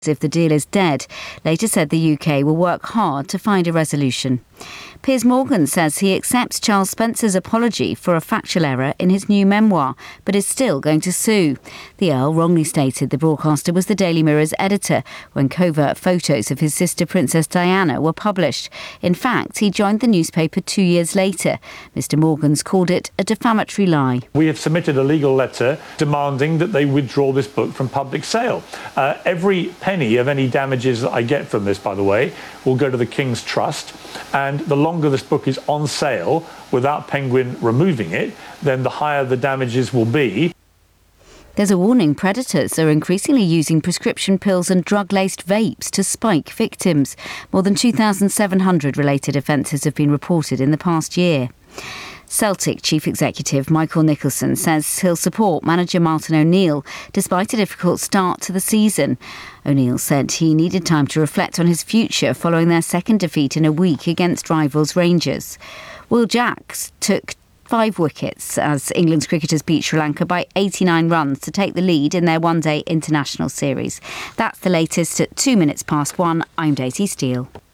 if the deal is dead, later said the UK will work hard to find a resolution. Piers Morgan says he accepts Charles Spencer's apology for a factual error in his new memoir, but is still going to sue. The Earl wrongly stated the broadcaster was the Daily Mirror's editor when covert photos of his sister Princess Diana were published. In fact, he joined the newspaper 2 years later. Mr Morgan's called it a defamatory lie. We have submitted a legal letter demanding that they withdraw this book from public sale. Every penny of any damages that I get from this, by the way, will go to the King's Trust. And the longer this book is on sale without Penguin removing it, then the higher the damages will be. There's a warning predators are increasingly using prescription pills and drug-laced vapes to spike victims. More than 2,700 related offences have been reported in the past year. Celtic Chief Executive Michael Nicholson says he'll support manager Martin O'Neill despite a difficult start to the season. O'Neill said he needed time to reflect on his future following their second defeat in a week against rivals Rangers. Will Jacks took 5 wickets as England's cricketers beat Sri Lanka by 89 runs to take the lead in their one-day international series. That's the latest at 1:02. I'm Daisy Steele.